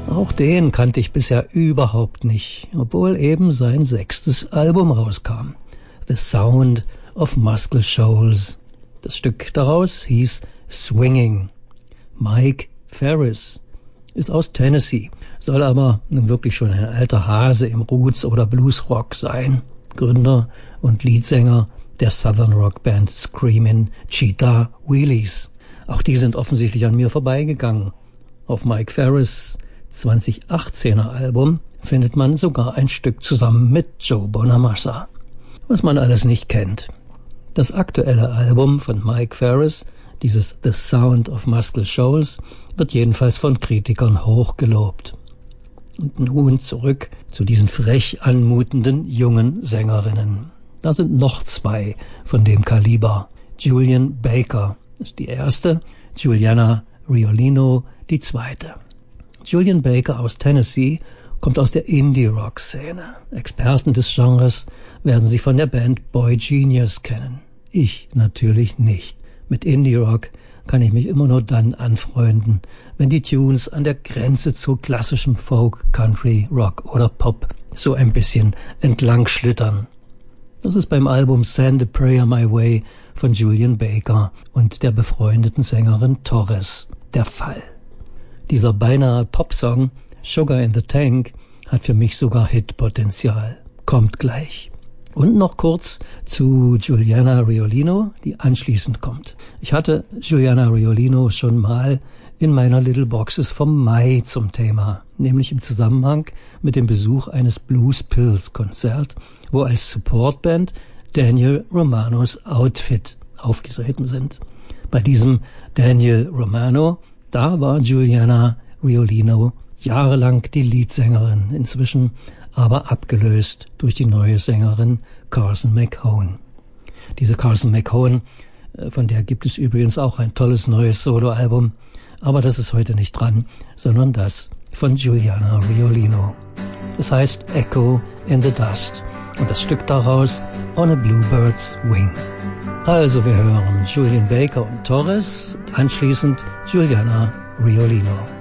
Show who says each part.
Speaker 1: Auch den kannte ich bisher überhaupt nicht, obwohl eben sein 6. Album rauskam. The Sound of Muscle Shoals. Das Stück daraus hieß Swinging. Mike Ferris ist aus Tennessee, soll aber nun wirklich schon ein alter Hase im Roots- oder Bluesrock sein. Gründer und Leadsänger der Southern Rock Band Screamin' Cheetah Wheelies. Auch die sind offensichtlich an mir vorbeigegangen. Auf Mike Ferris' 2018er Album findet man sogar ein Stück zusammen mit Joe Bonamassa. Was man alles nicht kennt. Das aktuelle Album von Mike Ferris, dieses The Sound of Muscle Shoals, wird jedenfalls von Kritikern hoch gelobt. Und nun zurück zu diesen frech anmutenden jungen Sängerinnen. Da sind noch 2 von dem Kaliber. Julian Baker ist die erste, Juliana Riolino die zweite. Julian Baker aus Tennessee kommt aus der Indie-Rock-Szene. Experten des Genres werden sie von der Band Boy Genius kennen. Ich natürlich nicht. Mit Indie-Rock kann ich mich immer nur dann anfreunden, wenn die Tunes an der Grenze zu klassischem Folk, Country, Rock oder Pop so ein bisschen entlang schlittern. Das ist beim Album Send a Prayer My Way von Julian Baker und der befreundeten Sängerin Torres der Fall. Dieser beinahe Popsong Sugar in the Tank hat für mich sogar Hitpotenzial. Kommt gleich. Und noch kurz zu Juliana Riolino, die anschließend kommt. Ich hatte Juliana Riolino schon mal in meiner Little Boxes vom Mai zum Thema, nämlich im Zusammenhang mit dem Besuch eines Blues Pills Konzert, wo als Supportband Daniel Romanos Outfit aufgetreten sind. Bei diesem Daniel Romano, da war Juliana Riolino jahrelang die Leadsängerin, inzwischen aber abgelöst durch die neue Sängerin Carson McHone. Diese Carson McHone, von der gibt es übrigens auch ein tolles neues Soloalbum, aber das ist heute nicht dran, sondern das von Juliana Riolino. Das heißt Echo in the Dust und das Stück daraus On a Bluebird's Wing. Also wir hören Julian Baker und Torres, anschließend Juliana Riolino.